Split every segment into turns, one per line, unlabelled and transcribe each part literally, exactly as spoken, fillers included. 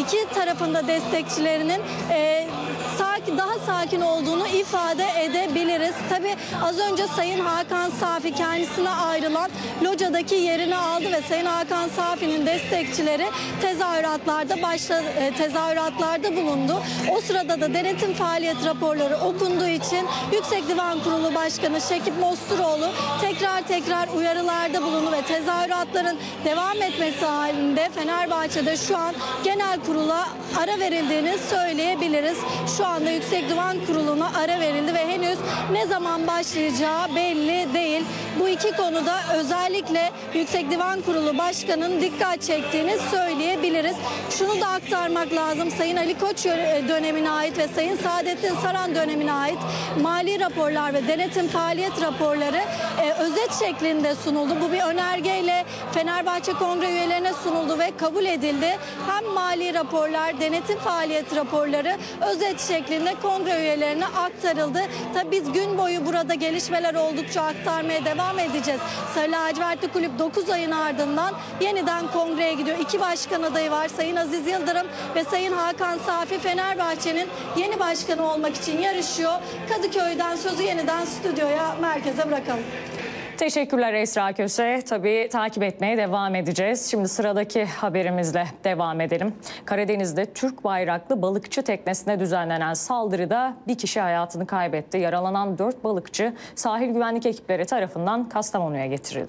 iki tarafında destekçilerinin e, sakin, daha sakin olduğunu ifade edebiliriz. Tabii az önce Sayın Hakan Safi kendisine ayrılan locadaki yerini aldı ve Sayın Hakan Safi'nin destekçileri tezahüratlarda başla, tezahüratlarda bulundu. O sırada da denetim faaliyet raporları okunduğu için Yüksek Divan Kurulu Başkanı Şekip Mosturoğlu tekrar tekrar uyarılarda bulundu ve tezahüratların devam etmesi halinde Fenerbahçe'de şu an genel kurula ara verildiğini söyleyebiliriz. Şu anda Yüksek Divan Kurulu'na ara verildi ve henüz ne zaman başlayacağı belli değil. Bu iki konuda özellikle Yüksek Divan Kurulu Başkanı'nın dikkat çektiğini söyleyebiliriz. Şunu da aktarmak lazım. Sayın Ali Koç dönemine ait ve Sayın Saadettin Saran dönemine ait mali raporlar ve denetim faaliyet raporları e, özet şeklinde sunuldu. Bu bir önergeyle Fenerbahçe Kongre üyelerine sunuldu ve kabul edildi. Hem mali raporlar, denetim faaliyet raporları özet şeklinde kongre üyelerine aktarıldı. Tabii biz gün boyu burada gelişmeler oldukça aktarmaya devam edeceğiz. Sarı lacivertli kulüp dokuz ayın ardından yeniden kongreye gidiyor. İki başkan adayı var. Sayın Aziz Yıldırım ve Sayın Hakan Safi Fenerbahçe'nin yeni başkanı olmak için yarışıyor. Kadıköy'den sözü yeniden stüdyoya, merkeze bırakalım.
Teşekkürler Esra Köse. Tabii takip etmeye devam edeceğiz. Şimdi sıradaki haberimizle devam edelim. Karadeniz'de Türk bayraklı balıkçı teknesine düzenlenen saldırıda bir kişi hayatını kaybetti. Yaralanan dört balıkçı sahil güvenlik ekipleri tarafından Kastamonu'ya getirildi.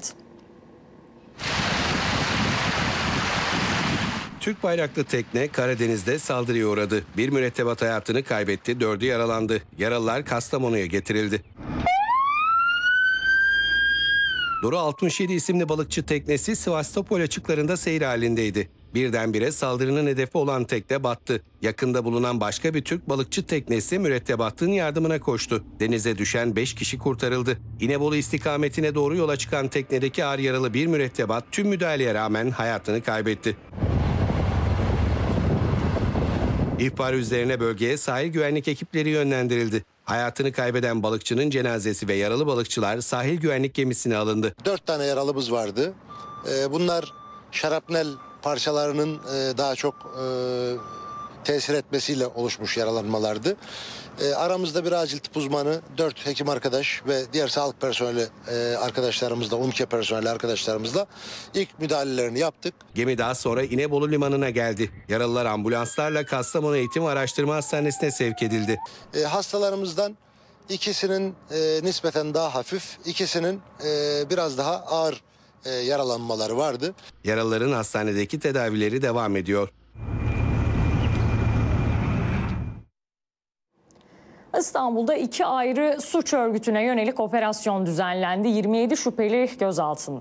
Türk bayraklı tekne Karadeniz'de saldırıya uğradı. Bir mürettebat hayatını kaybetti, dördü yaralandı. Yaralılar Kastamonu'ya getirildi. Doru altmış yedi isimli balıkçı teknesi Sivastopol açıklarında seyir halindeydi. Birdenbire saldırının hedefi olan tekne battı. Yakında bulunan başka bir Türk balıkçı teknesi mürettebatın yardımına koştu. Denize düşen beş kişi kurtarıldı. İnebolu istikametine doğru yola çıkan teknedeki ağır yaralı bir mürettebat tüm müdahaleye rağmen hayatını kaybetti. İhbar üzerine bölgeye sahil güvenlik ekipleri yönlendirildi. Hayatını kaybeden balıkçının cenazesi ve yaralı balıkçılar sahil güvenlik gemisine alındı.
Dört tane yaralımız vardı. Bunlar şarapnel parçalarının daha çok tesir etmesiyle oluşmuş yaralanmalardı. Aramızda bir acil tıp uzmanı, dört hekim arkadaş ve diğer sağlık personeli arkadaşlarımızla, UMKE personeli arkadaşlarımızla ilk müdahalelerini yaptık.
Gemi daha sonra İnebolu Limanı'na geldi. Yaralılar ambulanslarla Kastamonu Eğitim ve Araştırma Hastanesi'ne sevk edildi.
Hastalarımızdan ikisinin nispeten daha hafif, ikisinin biraz daha ağır yaralanmaları vardı.
Yaralıların hastanedeki tedavileri devam ediyor.
İstanbul'da iki ayrı suç örgütüne yönelik operasyon düzenlendi. yirmi yedi şüpheli gözaltında.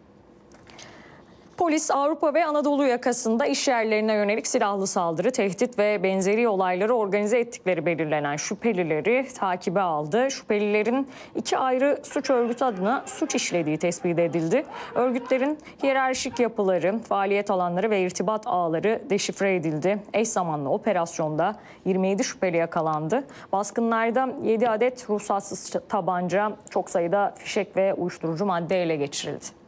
Polis Avrupa ve Anadolu yakasında iş yerlerine yönelik silahlı saldırı, tehdit ve benzeri olayları organize ettikleri belirlenen şüphelileri takibe aldı. Şüphelilerin iki ayrı suç örgütü adına suç işlediği tespit edildi. Örgütlerin hiyerarşik yapıları, faaliyet alanları ve irtibat ağları deşifre edildi. Eş zamanlı operasyonda yirmi yedi şüpheli yakalandı. Baskınlarda yedi adet ruhsatsız tabanca, çok sayıda fişek ve uyuşturucu madde ele geçirildi.